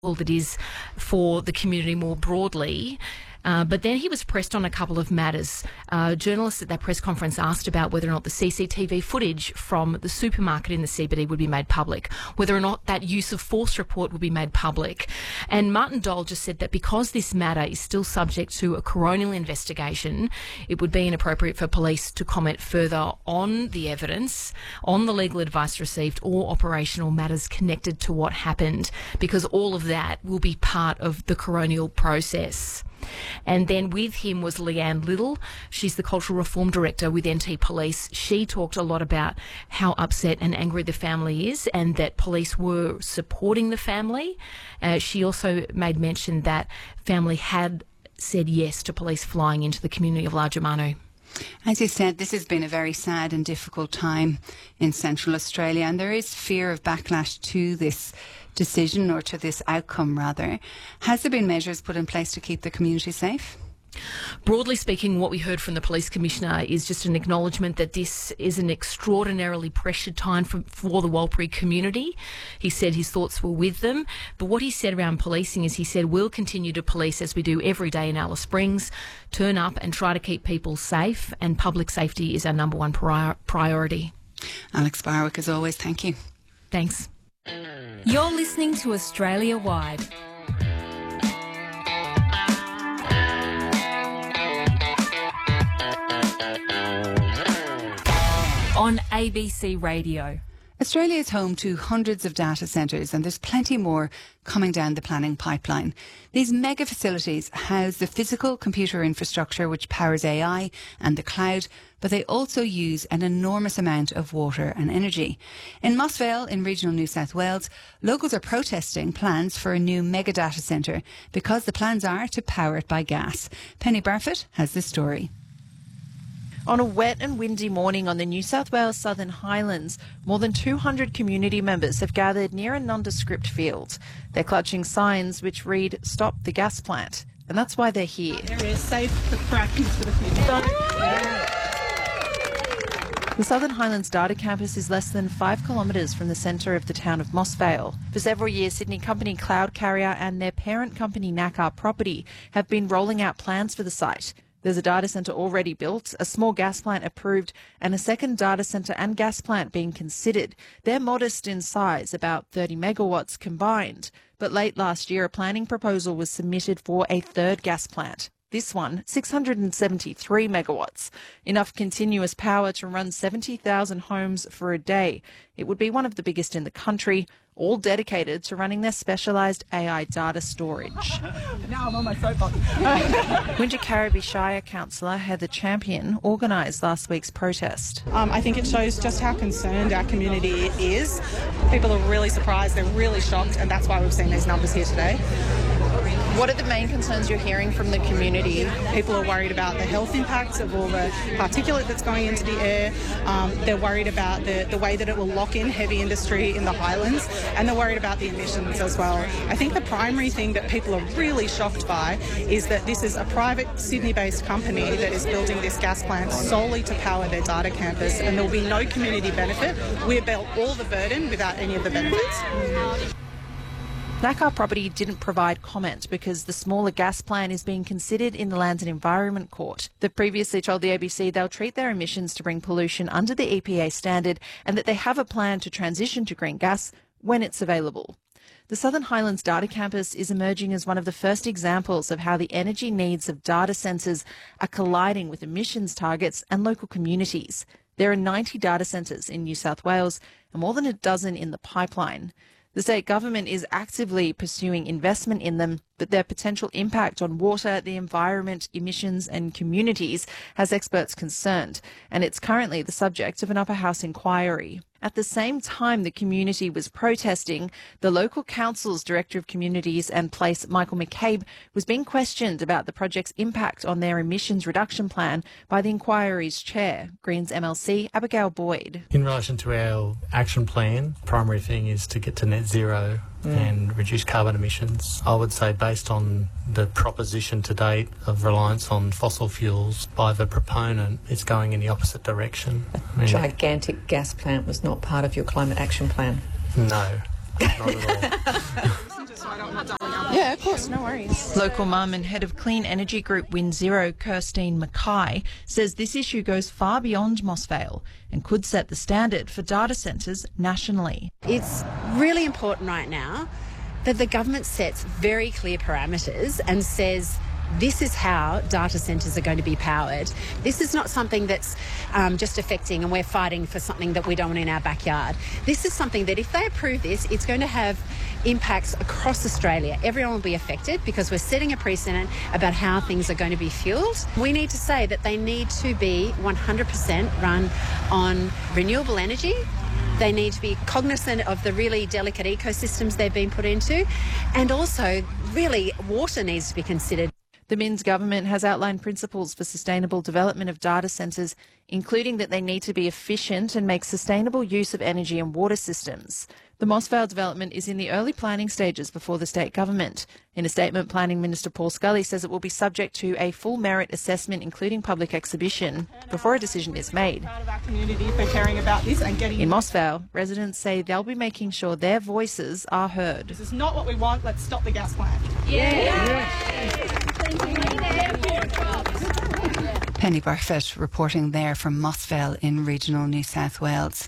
that is for the community more broadly. But then he was pressed on a couple of matters. Journalists at that press conference asked about whether or not the CCTV footage from the supermarket in the CBD would be made public, whether or not that use of force report would be made public. And Martin Dole just said that because this matter is still subject to a coronial investigation, it would be inappropriate for police to comment further on the evidence, on the legal advice received, or operational matters connected to what happened, because all of that will be part of the coronial process. And then with him was Leanne Little. She's the Cultural Reform Director with NT Police. She talked a lot about how upset and angry the family is and that police were supporting the family. She also made mention that family had said yes to police flying into the community of Largermanu. As you said, this has been a very sad and difficult time in Central Australia, and there is fear of backlash to this decision, or to this outcome rather. Has there been measures put in place to keep the community safe? Broadly speaking, what we heard from the Police Commissioner is just an acknowledgement that this is an extraordinarily pressured time for the Warlpiri community. He said his thoughts were with them. But what he said around policing is he said, we'll continue to police as we do every day in Alice Springs, turn up and try to keep people safe, and public safety is our number one priority. Alex Barwick, as always, thank you. Thanks. You're listening to Australia Wide. On ABC Radio. Australia is home to hundreds of data centres, and there's plenty more coming down the planning pipeline. These mega facilities house the physical computer infrastructure which powers AI and the cloud, but they also use an enormous amount of water and energy. In Moss Vale, in regional New South Wales, locals are protesting plans for a new mega data centre because the plans are to power it by gas. Penny Barfoot has the story. On a wet and windy morning on the New South Wales Southern Highlands, more than 200 community members have gathered near a nondescript field. They're clutching signs which read, "Stop the gas plant." And that's why they're here. Area safe for fracking for the future. The Southern Highlands Data Campus is less than 5 kilometres from the centre of the town of Moss Vale. For several years, Sydney company Cloud Carrier and their parent company Nakar Property have been rolling out plans for the site. There's a data centre already built, a small gas plant approved, and a second data centre and gas plant being considered. They're modest in size, about 30 megawatts combined. But late last year, a planning proposal was submitted for a third gas plant. This one, 673 megawatts, enough continuous power to run 70,000 homes for a day. It would be one of the biggest in the country, all dedicated to running their specialised AI data storage. Now I'm on my soapbox. Wingecarribee Shire Councillor Heather Champion organised last week's protest. I think it shows just how concerned our community is. People are really surprised, they're really shocked, and that's why we've seen these numbers here today. What are the main concerns you're hearing from the community? People are worried about the health impacts of all the particulate that's going into the air. They're worried about the way that it will lock in heavy industry in the Highlands, and they're worried about the emissions as well. I think the primary thing that people are really shocked by is that this is a private Sydney-based company that is building this gas plant solely to power their data campus, and there will be no community benefit. We'll bear all the burden without any of the benefits. Nakar Property didn't provide comment because the smaller gas plant is being considered in the Land and Environment Court. They previously told the ABC they'll treat their emissions to bring pollution under the EPA standard and that they have a plan to transition to green gas when it's available. The Southern Highlands Data Campus is emerging as one of the first examples of how the energy needs of data centres are colliding with emissions targets and local communities. There are 90 data centres in New South Wales and more than a dozen in the pipeline. The state government is actively pursuing investment in them, but their potential impact on water, the environment, emissions and communities has experts concerned, and it's currently the subject of an upper house inquiry. At the same time the community was protesting, the local council's Director of Communities and Place, Michael McCabe, was being questioned about the project's impact on their emissions reduction plan by the inquiry's chair, Greens MLC Abigail Boyd. In relation to our action plan, the primary thing is to get to net zero and reduce carbon emissions. I would say based on the proposition to date of reliance on fossil fuels by the proponent, it's going in the opposite direction. A gigantic gas plant was not part of your climate action plan? No, not at all. Yeah, of course, no worries. Local mum and head of Clean Energy Group Wind Zero, Kirstine Mackay, says this issue goes far beyond Moss Vale and could set the standard for data centres nationally. It's really important right now that the government sets very clear parameters and says this is how data centres are going to be powered. This is not something that's just affecting and we're fighting for something that we don't want in our backyard. This is something that if they approve this, it's going to have impacts across Australia. Everyone will be affected because we're setting a precedent about how things are going to be fuelled. We need to say that they need to be 100% run on renewable energy. They need to be cognizant of the really delicate ecosystems they've been put into, and also really water needs to be considered. The Minns government has outlined principles for sustainable development of data centres, including that they need to be efficient and make sustainable use of energy and water systems. The Moss Vale development is in the early planning stages before the state government. In a statement, Planning Minister Paul Scully says it will be subject to a full merit assessment, including public exhibition, before a decision is made. Part of our community for caring about this and getting In Moss Vale, residents say they'll be making sure their voices are heard. This is not what we want. Let's stop the gas plant. Penny Barfoot reporting there from Moss Vale in regional New South Wales.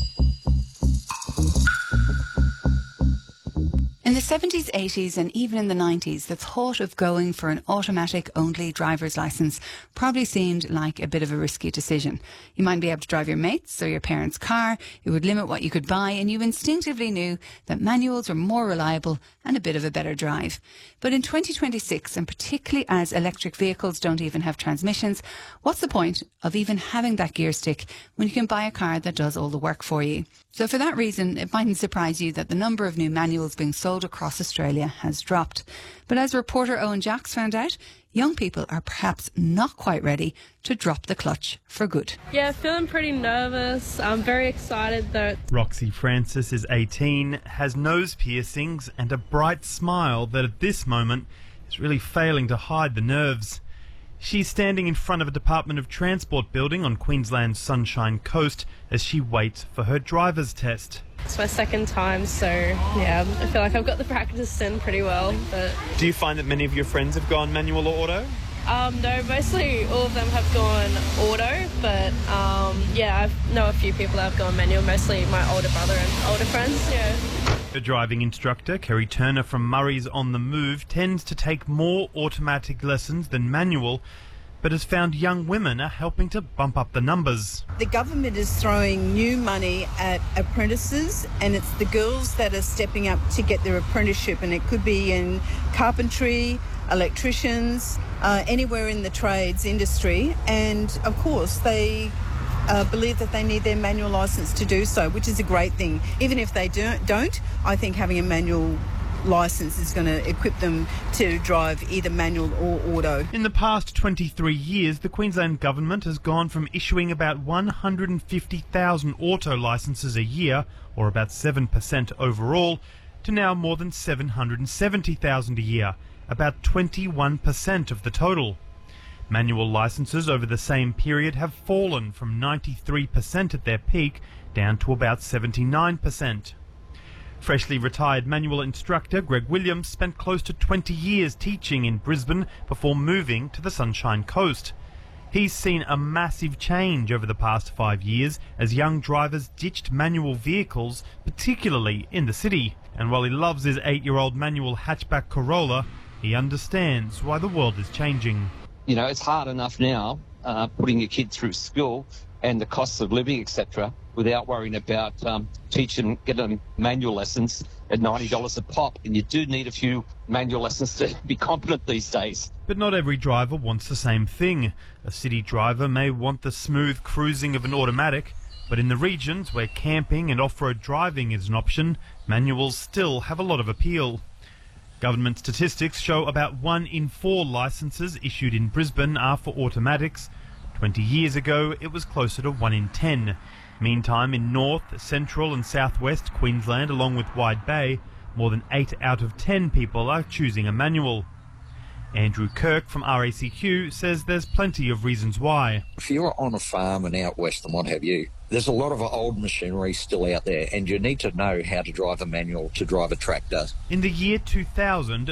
In the 70s, 80s and even in the 90s, the thought of going for an automatic-only driver's licence probably seemed like a bit of a risky decision. You mightn't be able to drive your mates or your parents' car, it would limit what you could buy, and you instinctively knew that manuals were more reliable and a bit of a better drive. But in 2026, and particularly as electric vehicles don't even have transmissions, what's the point of even having that gear stick when you can buy a car that does all the work for you? So for that reason, it mightn't surprise you that the number of new manuals being sold across Australia has dropped. But as reporter Owen Jacks found out, young people are perhaps not quite ready to drop the clutch for good. Yeah, feeling pretty nervous. I'm very excited though. Roxy Francis is 18, has nose piercings and a bright smile that at this moment is really failing to hide the nerves. She's standing in front of a Department of Transport building on Queensland's Sunshine Coast as she waits for her driver's test. It's my second time, so yeah, I feel like I've got the practice in pretty well. But Do you find that many of your friends have gone manual or auto? no, mostly all of them have gone auto, but yeah, I know a few people that have gone manual, mostly my older brother and older friends, yeah. The driving instructor, Kerry Turner from Murray's On the Move, tends to take more automatic lessons than manual, but has found young women are helping to bump up the numbers. The government is throwing new money at apprentices, and it's the girls that are stepping up to get their apprenticeship, and it could be in carpentry, electricians, anywhere in the trades industry, and of course they believe that they need their manual licence to do so, which is a great thing. Even if they don't, I think having a manual licence is going to equip them to drive either manual or auto. In the past 23 years, the Queensland Government has gone from issuing about 150,000 auto licences a year, or about 7% overall, to now more than 770,000 a year, about 21% of the total. Manual licences over the same period have fallen from 93% at their peak down to about 79%. Freshly retired manual instructor Greg Williams spent close to 20 years teaching in Brisbane before moving to the Sunshine Coast. He's seen a massive change over the past 5 years as young drivers ditched manual vehicles, particularly in the city. And while he loves his 8-year-old manual hatchback Corolla, he understands why the world is changing. You know, it's hard enough now putting your kid through school and the costs of living, etc., without worrying about getting manual lessons at $90 a pop. And you do need a few manual lessons to be competent these days. But not every driver wants the same thing. A city driver may want the smooth cruising of an automatic, but in the regions where camping and off-road driving is an option, manuals still have a lot of appeal. Government statistics show about 1 in 4 licences issued in Brisbane are for automatics. 20 years ago, it was closer to 1 in 10. Meantime, in North, Central and Southwest Queensland, along with Wide Bay, more than 8 out of 10 people are choosing a manual. Andrew Kirk from RACQ says there's plenty of reasons why. If you're on a farm and out west and what have you, There's a lot of old machinery still out there, and you need to know how to drive a manual to drive a tractor. In the year 2000,